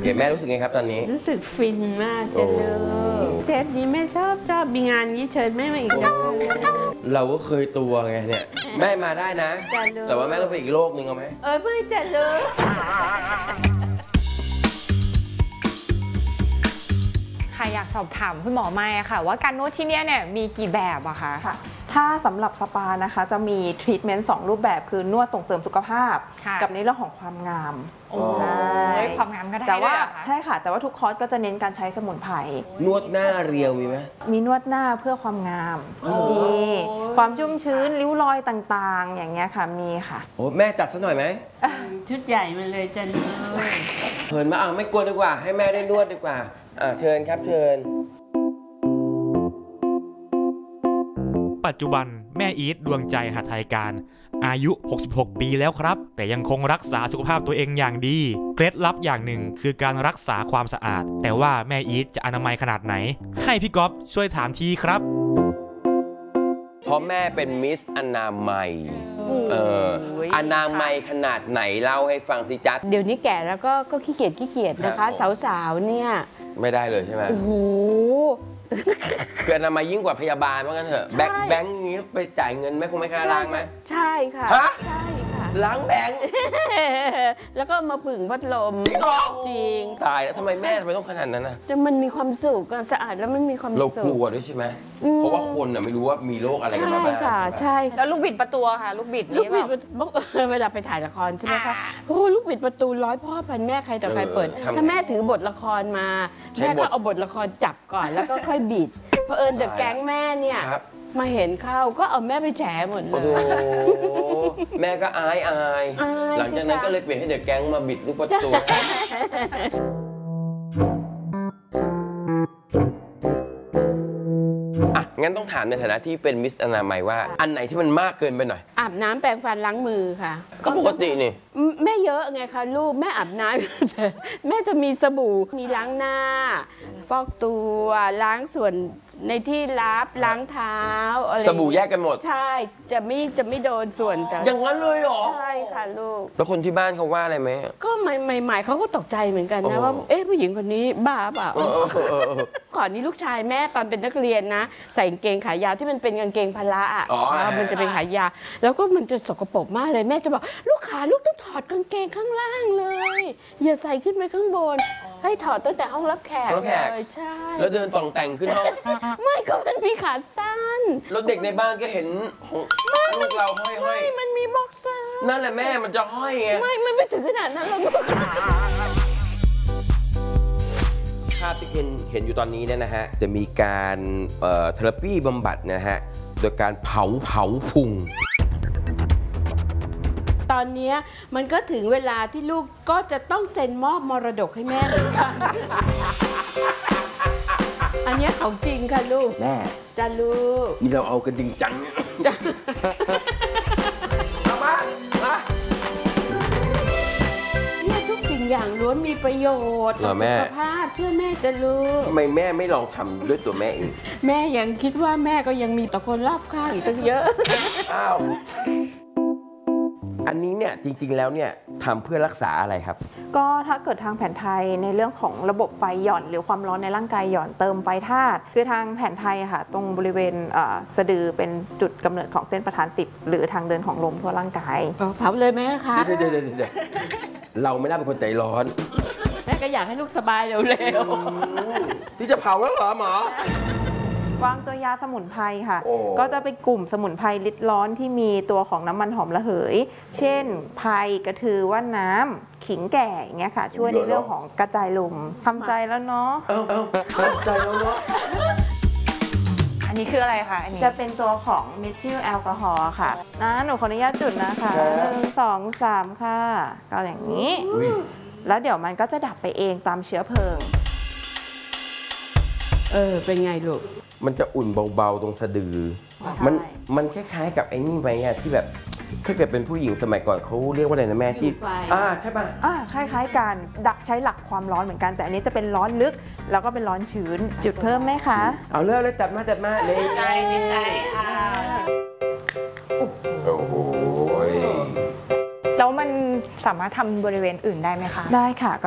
แม่รู้สึกไงครับตอนนี้รู้สึกฟินมากจังเลยเทปนี้แม่ชอบมีงานนี้เชิญแม่มาอีกนะเราก็เคยตัวไงเนี่ยแม่มาได้นะแต่ว่าแม่ต้องไปอีกโลกนึงเอาไหมไม่จะเลยค่ะอยากสอบถามคุณหมอไมค์ค่ะว่าการนวดที่นี่เนี่ยมีกี่แบบอะคะถ้าสำหรับสปานะคะจะมีทรีทเมนต์2รูปแบบคือนวดส่งเสริมสุขภาพกับในเรื่องของความงามความงามก็ได้แต่ว่าใช่ค่ะแต่ว่าทุกคอร์สก็จะเน้นการใช้สมุนไพรนวดหน้าเรียวมีไหมมีนวดหน้าเพื่อความงามมีความชุ่มชื้นริ้วรอยต่างๆอย่างเงี้ยค่ะมีค่ะโอ้แม่จัดซะหน่อยไหมชุดใหญ่มาเลยจันเลยเชิญมาไม่กลัวดีกว่าให้แม่ได้นวดดีกว่าเชิญครับเชิญปัจจุบันแม่อีทดวงใจหทัยการอายุ 66 ปีแล้วครับแต่ยังคงรักษาสุขภาพตัวเองอย่างดีเคล็ดลับอย่างหนึ่งคือการรักษาความสะอาดแต่ว่าแม่อีทจะอนามัยขนาดไหนให้พี่ก๊อฟช่วยถามทีครับเพราะแม่เป็นมิสอนามัยอนามัยขนาดไหนเล่าให้ฟังสิจ๊ะเดี๋ยวนี้แก่แล้วก็ขี้เกียจนะคะสาวๆเนี่ยไม่ได้เลยใช่ไหมโอ้โหคืออนามัยยิ่งกว่าพยาบาลว่างั้นเถอะแบงค์นี้ไปจ่ายเงินไหมคงไม่ค่าล้างไหมใช่ค่ะใช่ค่ะล้างแบงค์แล้วก็มาผึ่งพัดลมจริงตายแล้วทำไมแม่ต้องขนาดนั้นนะแต่มันมีความสุขสะอาดแล้วมันมีความสุขเรากลัวด้วยใช่ไหมเพราะว่าคนไม่รู้ว่ามีโรคอะไรกันบ้างใช่ค่ะใช่แล้วลูกบิดประตูค่ะลูกบิดนี่เวลาไปถ่ายละครใช่ไหมคะโอ้ลูกบิดประตูร้อยพ่อพันแม่ใครต่อใครเปิดถ้าแม่ถือบทละครมาแม่ก็เอาบทละครจับก่อนแล้วก็ค่อยบิดเพราะเดอะแก๊งแม่เนี่ยมาเห็นเข้าก็เอาแม่ไปแฉหมดเลยแม่ก็อายหลังจากนั้นก็เลยเปลี่ยนให้เดอะแก๊งมาบิดลูกประตูงั้นต้องถามในฐานะที่เป็นมิสอนามัยว่าอันไหนที่มันมากเกินไปหน่อยอาบน้ำแปรงฟันล้างมือค่ะก็ปกตินี่แม่เยอะไงคะลูกแม่อาบน้ำแม่จะมีสบู่มีล้างหน้าฟอกตัวล้างส่วนในที่ลับล้างเท้าอะไรสบู่แยกกันหมดใช่จะไม่โดนส่วนแต่อย่างนั้นเลยเหรอใช่ค่ะลูกแล้วคนที่บ้านเขาว่าอะไรไหมก็ใหม่ๆเขาก็ตกใจเหมือนกันนะว่าผู้หญิงคนนี้บ้าเปล่าก่อนนี้ลูกชายแม่ตอนเป็นนักเรียนนะใส่กางเกงขายาวที่มันเป็นกางเกงพละมันจะเป็นขายาวแล้วก็มันจะสกปรกมากเลยแม่จะบอกลูกต้องถอดกางเกงข้างล่างเลยอย่าใส่ขึ้นไปข้างบนให้ถอดตั้งแต่ห้องรับแขกเลยใช่แล้วเดินต่องแต่งขึ้นห้องไม่ก็มันมีขาสั้นแล้วเด็กในบ้านก็เห็นลูกเราห้อยไม่มันมีบ็อกเซอร์นั่นแหละแม่มันจะห้อยไงไม่ถึงขนาดนั้นหรอกภาพที่เห็นอยู่ตอนนี้เนี่ยนะฮะจะมีการเทอราปีบำบัดนะฮะโดยการเผาพุงตอนนี้มันก็ถึงเวลาที่ลูกก็จะต้องเซ็นมอบมรดกให้แม่เหมือนกันอันนี้ของจริงค่ะลูกแม่จ้าลูกนี่เราเอากันจริงจังเนี่ยทุกสิ่งอย่างล้วนมีประโยชน์ต่อสุขภาพเชื่อแม่จะรู้ทำไมแม่ไม่ลองทำด้วยตัวแม่เองแม่ยังคิดว่าแม่ก็ยังมีต่อคนรอบข้างอีกตั้งเยอะอ้าวอันนี้เนี่ยจริงๆแล้วเนี่ยทำเพื่อรักษาอะไรครับก็ถ้าเกิดทางแผนไทยในเรื่องของระบบไฟหย่อนหรือความร้อนในร่างกายหย่อนเติมไฟธาตุคือทางแผนไทยค่ะตรงบริเวณสะดือเป็นจุดกำเนิดของเส้นประธาน10หรือทางเดินของลมทั่วร่างกายเผาเลยไหมคะเดี๋ยวเราไม่น่าเป็นคนใจร้อนแม่ก็อยากให้ลูกสบายเร็วๆที่จะเผาแล้วเหรอหมอวางตัวยาสมุนไพรค่ะก็จะเป็นกลุ่มสมุนไพรลิดร้อนที่มีตัวของน้ำมันหอมระเหยเช่นไพรกระทือว่านน้ำขิงแก่อย่างเงี้ยค่ะช่วยในเรื่องของกระจายลมทำใจแล้วเนาะทำใจแล้วเนาะอันนี้คืออะไรคะอันนี้จะเป็นตัวของเมทิลแอลกอฮอล์ค่ะหนูขออนุญาตจุดนะคะ1 2 3ค่ะก็อย่างนี้แล้วเดี๋ยวมันก็จะดับไปเองตามเชื้อเพลิงเป็นไงลูกมันจะอุ่นเบาๆตรงสะดือมันคล้ายๆกับไอ้นี่ไหมอะที่แบบถ้าเกิดเป็นผู้หญิงสมัยก่อนเขาเรียกว่าอะไรนะแม่ที่ใช่ป่ะคล้ายๆกันใช้หลักความร้อนเหมือนกันแต่อันนี้จะเป็นร้อนลึกแล้วก็เป็นร้อนชื้นจุดเพิ่มไหมคะเอาเลิกเลยจัดมาเลยใจโอ้โหแล้วมันสามารถทำบริเวณอื่นได้ไหมคะได้ค่ะ